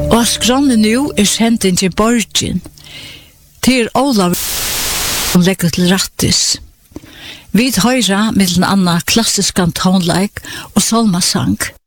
Og skranne nu sending til Borgin. Til Olav som legger til rattis. Vi høyra mellom anna klassisk tonleik og salmasang.